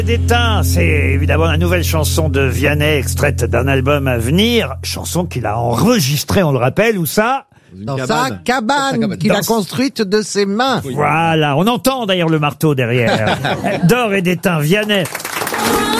D'étain, c'est évidemment la nouvelle chanson de Vianney, extraite d'un album à venir, chanson qu'il a enregistrée, on le rappelle, où ça? Dans sa cabane qu'il a construite de ses mains. Voilà, on entend d'ailleurs le marteau derrière. D'or et d'étain, Vianney.